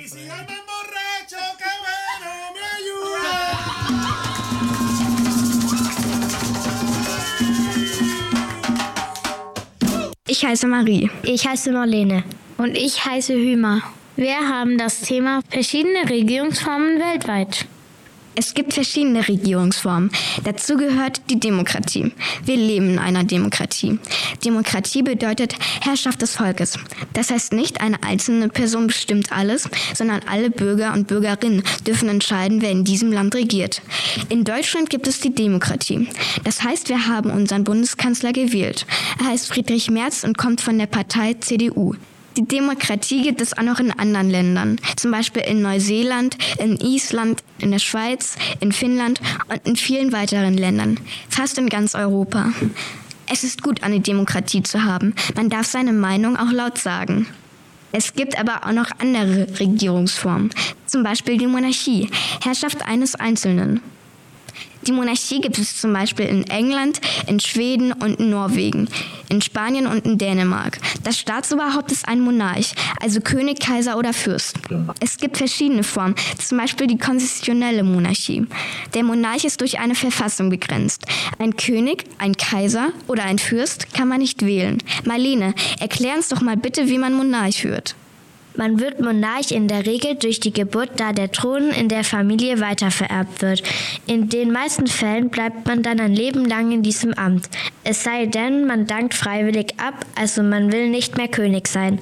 si llama borracho, que bueno me ayuda. Ich heiße Marie. Ich heiße Marlene. Und ich heiße Hüma. Wir haben das Thema verschiedene Regierungsformen weltweit. Es gibt verschiedene Regierungsformen. Dazu gehört die Demokratie. Wir leben in einer Demokratie. Demokratie bedeutet Herrschaft des Volkes. Das heißt nicht, eine einzelne Person bestimmt alles, sondern alle Bürger und Bürgerinnen dürfen entscheiden, wer in diesem Land regiert. In Deutschland gibt es die Demokratie. Das heißt, wir haben unseren Bundeskanzler gewählt. Er heißt Friedrich Merz und kommt von der Partei CDU. Die Demokratie gibt es auch noch in anderen Ländern, zum Beispiel in Neuseeland, in Island, in der Schweiz, in Finnland und in vielen weiteren Ländern, fast in ganz Europa. Es ist gut, eine Demokratie zu haben. Man darf seine Meinung auch laut sagen. Es gibt aber auch noch andere Regierungsformen, zum Beispiel die Monarchie, Herrschaft eines Einzelnen. Die Monarchie gibt es zum Beispiel in England, in Schweden und in Norwegen, in Spanien und in Dänemark. Das Staatsoberhaupt ist ein Monarch, also König, Kaiser oder Fürst. Es gibt verschiedene Formen, zum Beispiel die konstitutionelle Monarchie. Der Monarch ist durch eine Verfassung begrenzt. Ein König, ein Kaiser oder ein Fürst kann man nicht wählen. Marlene, erklär uns doch mal bitte, wie man Monarch wird. Man wird Monarch in der Regel durch die Geburt, da der Thron in der Familie weitervererbt wird. In den meisten Fällen bleibt man dann ein Leben lang in diesem Amt. Es sei denn, man dankt freiwillig ab, also man will nicht mehr König sein.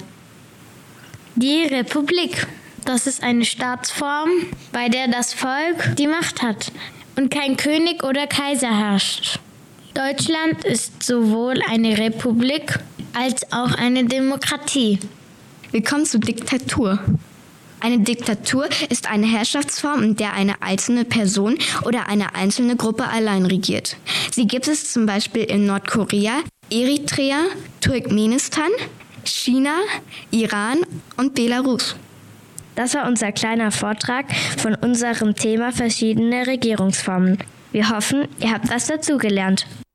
Die Republik. Das ist eine Staatsform, bei der das Volk die Macht hat und kein König oder Kaiser herrscht. Deutschland ist sowohl eine Republik als auch eine Demokratie. Wir kommen zur Diktatur. Eine Diktatur ist eine Herrschaftsform, in der eine einzelne Person oder eine einzelne Gruppe allein regiert. Sie gibt es zum Beispiel in Nordkorea, Eritrea, Turkmenistan, China, Iran und Belarus. Das war unser kleiner Vortrag von unserem Thema verschiedene Regierungsformen. Wir hoffen, ihr habt was dazugelernt.